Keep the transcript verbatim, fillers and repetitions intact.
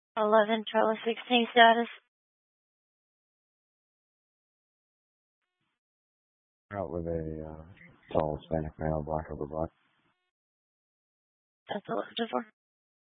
eleven, Charlie sixteen status. Out with a uh, tall Hispanic male, black over black. That's eleven to four.